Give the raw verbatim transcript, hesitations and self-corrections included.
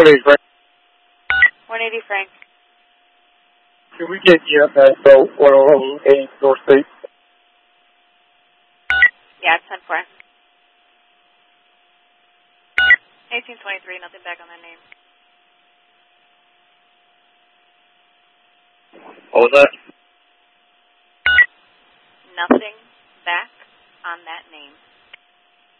one eighty Frank. one eighty Frank. Can we get you up at the one oh eight North State? Yeah, it's ten four. eighteen twenty-three, nothing back on that name. What was that? Nothing back on that name.